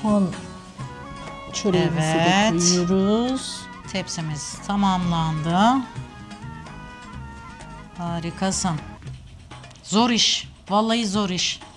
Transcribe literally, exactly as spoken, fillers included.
Son çöreğimizi Evet. de koyuyoruz. Tepsimiz tamamlandı. Harikasın. Zor iş. Vallahi zor iş.